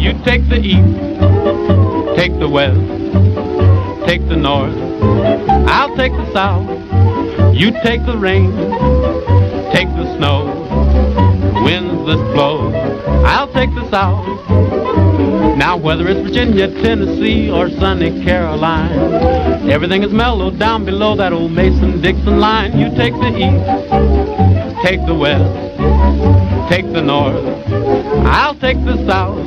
You take the east, take the west, take the north, I'll take the south. You take the rain, take the snow, winds that blow, I'll take the south. Now whether it's Virginia, Tennessee, or sunny Caroline, everything is mellow down below that old Mason-Dixon line. You take the east, take the west, take the north, I'll take the south.